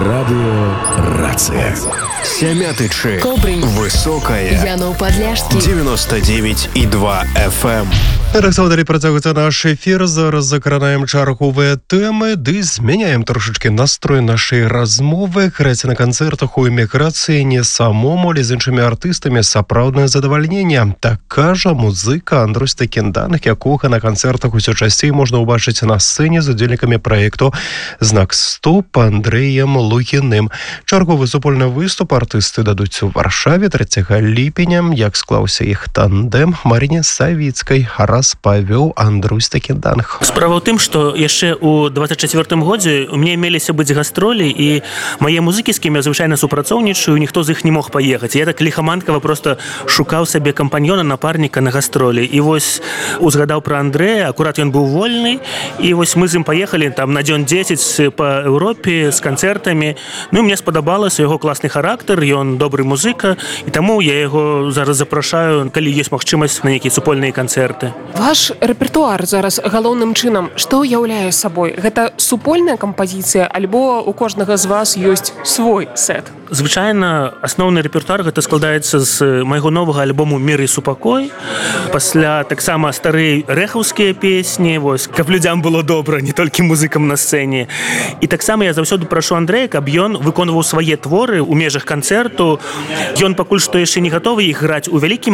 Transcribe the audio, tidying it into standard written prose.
Радио «Рация». Сямятычы. Кобрынь. Высокая. Янов-Подляшскі. 99,2 FM. Далі працягваецца наш эфір. Зараз закранаем чарговыя тэмы, ды змяняем трошачкі настрой нашай размовы. Граць на канцэртах у эміграцыі не самому, але з іншымі артыстамі сапраўднае задавальненне. Так кажа музыка Андрусь Такенданах, якога на канцэртах усё часцей можна ўбачыць на сцэне з удзельнікамі праекту «Знак Стоп» Андрэем Лугіным. Чарговы супольны выступ артысты дадуць у Варшаве 3 ліпеня. Як склаўся іх тандэм, Маріне Савіцкай распавёў Андрусь Такенданах. Справа ў тым, што яшчэ ў 24-м годзе у мяне меліся быць гастролі, і мае музыкі, з кім я звычайна супрацоўнічаю, ніхто з іх не мог паехаць. Я так ліхаманкава просто шукаў сабе кампаньёна, напарніка на гастролі. І вось узгадаў пра Андрэя, акурат ён быў вольны, і вось мы з ім паехалі там на дзён 10 па Еўропе з канцэртамі. Ну і мне спадабалася яго класны характар, ён добры музыка, і таму я яго зараз запрашаю, калі ёсць магчымасць, на нейкія супольныя канцэрты. Ваш рэпертуар зараз галоўным чынам што ўяўляе сабой? Гэта супольная кампазіцыя, альбо у кожнага з вас ёсць свой сет? Звычайна асноўны рэпертуар гэта складаецца з майго новага альбому «Мір і супакой». Пасля таксама старыя рэхаўскія песні, вось, каб людзям было добра, не толькі музыкам на сцэне. І таксама я заўсёды прашу Андрэя, каб ён выконваў свае творы ў межах канцэрту. Ён пакуль што яшчэ не гатовы іх граць у вялікім